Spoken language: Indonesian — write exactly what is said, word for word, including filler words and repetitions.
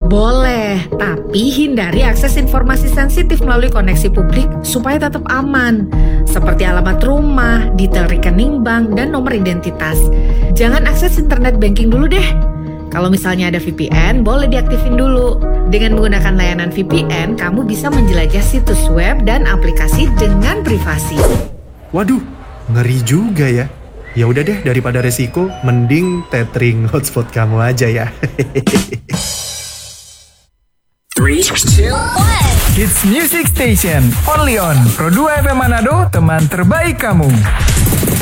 Boleh, tapi hindari akses informasi sensitif melalui koneksi publik supaya tetap aman, seperti alamat rumah, detail rekening bank, dan nomor identitas. Jangan akses internet banking dulu deh. Kalau misalnya ada V P N, boleh diaktifin dulu. Dengan menggunakan layanan V P N, kamu bisa menjelajah situs web dan aplikasi dengan privasi. Waduh, ngeri juga ya. Ya udah deh, daripada resiko, mending tethering hotspot kamu aja ya. three, two, one. Hits Music Station, only on Pro dua F M Manado, teman terbaik kamu.